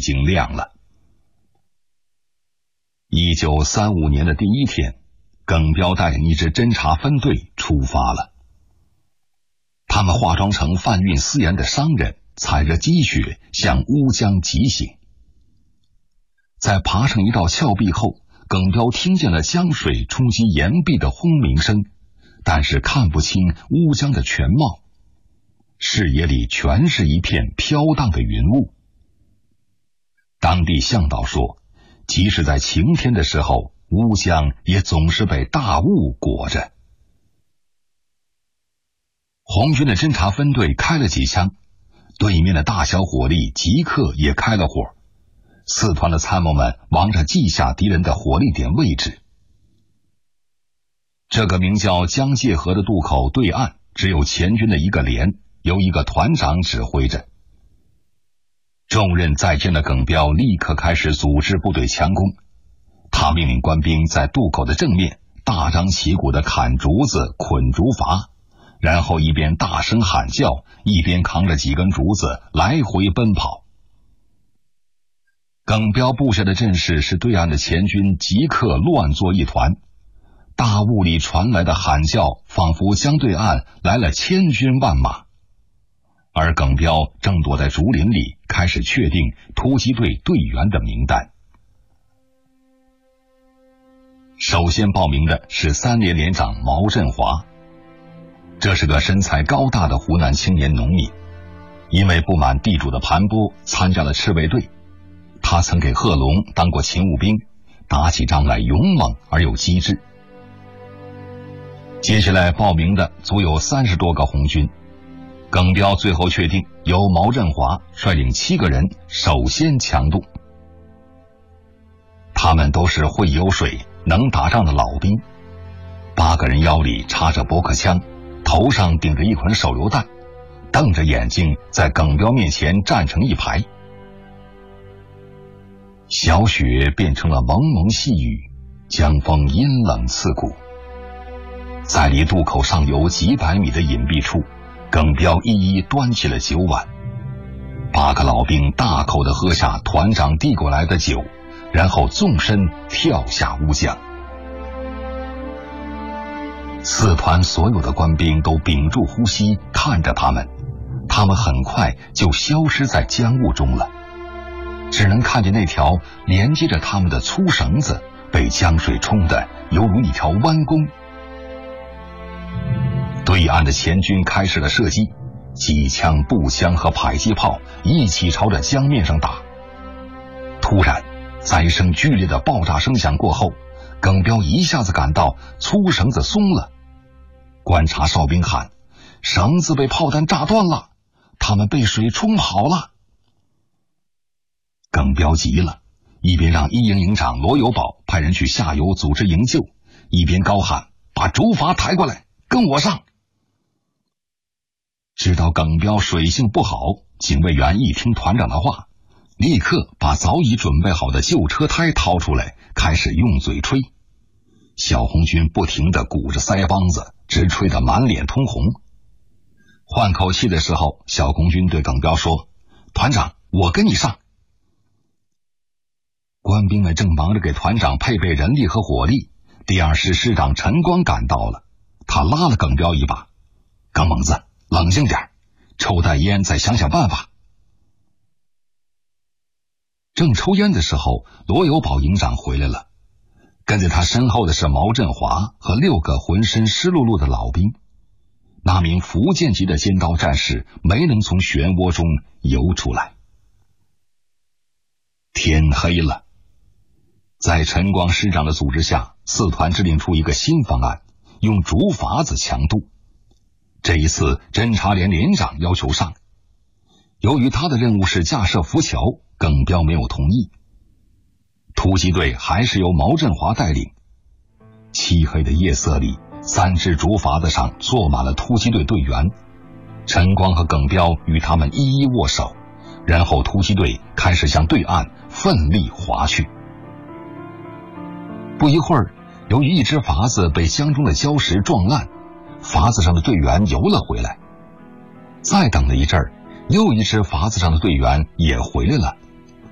经亮了。1935年的第一天，耿彪带领一支侦察分队出发了。他们化妆成贩运私盐的商人，踩着积雪向乌江疾行。在爬上一道峭壁后，耿彪听见了江水冲击岩壁的轰鸣声，但是看不清乌江的全貌，视野里全是一片飘荡的云雾。当地向导说，即使在晴天的时候，乌江也总是被大雾裹着。红军的侦察分队开了几枪，对面的大小火力即刻也开了火。四团的参谋们忙着记下敌人的火力点位置。这个名叫江界河的渡口对岸只有前军的一个连，由一个团长指挥着。重任在肩的耿彪立刻开始组织部队强攻。他命令官兵在渡口的正面大张旗鼓地砍竹子、捆竹筏，然后一边大声喊叫，一边扛着几根竹子来回奔跑。耿彪布下的阵势使对岸的前军即刻乱作一团，大雾里传来的喊叫仿佛江对岸来了千军万马。而耿彪正躲在竹林里，开始确定突击队队员的名单。首先报名的是3连连长毛振华，这是个身材高大的湖南青年农民，因为不满地主的盘剥，参加了赤卫队。他曾给贺龙当过勤务兵，打起仗来勇猛而又机智。接下来报名的足有30多个红军，耿彪最后确定由毛振华率领7个人首先强渡。他们都是会游水、能打仗的老兵，8个人腰里插着驳壳枪，头上顶着一捆手榴弹，瞪着眼睛在耿彪面前站成一排。小雪变成了蒙蒙细雨，江风阴冷刺骨。在离渡口上游几百米的隐蔽处，耿彪一一端起了酒碗。8个老兵大口地喝下团长递过来的酒，然后纵身跳下乌江。四团所有的官兵都屏住呼吸看着他们很快就消失在江雾中了，只能看见那条连接着他们的粗绳子被江水冲得犹如一条弯弓。对岸的前军开始了射击，机枪、步枪和迫击炮一起朝着江面上打。突然，在一声剧烈的爆炸声响过后，耿彪一下子感到粗绳子松了。观察哨兵喊：“绳子被炮弹炸断了，他们被水冲跑了。”耿彪急了，一边让一营营长罗有宝派人去下游组织营救，一边高喊：“把竹筏抬过来，跟我上！”知道耿彪水性不好，警卫员一听团长的话，立刻把早已准备好的旧车胎掏出来，开始用嘴吹。小红军不停地鼓着腮帮子，直吹得满脸通红。换口气的时候，小红军对耿彪说：“团长，我跟你上。”官兵们正忙着给团长配备人力和火力，第2师师长陈光赶到了，他拉了耿彪一把：“耿猛子，冷静点，抽袋烟再想想办法。”正抽烟的时候，罗有宝营长回来了，跟在他身后的是毛振华和6个浑身湿漉漉的老兵。那名福建籍的尖刀战士没能从漩涡中游出来。天黑了，在陈光师长的组织下，四团制定出一个新方案，用竹筏子强渡。这一次侦察连连长要求上，由于他的任务是架设浮桥，耿彪没有同意。突击队还是由毛振华带领。漆黑的夜色里，3只竹筏子上坐满了突击队队员。陈光和耿彪与他们一一握手，然后突击队开始向对岸奋力划去。不一会儿，由于一只筏子被江中的礁石撞烂，筏子上的队员游了回来。再等了一阵儿，又一只筏子上的队员也回来了，